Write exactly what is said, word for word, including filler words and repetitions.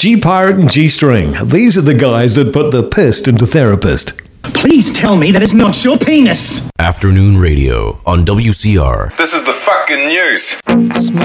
G-Pirate and G-String. These are the guys that put the pissed into therapist. Please tell me that it's not your penis. Afternoon radio on W C R. This is the fucking news.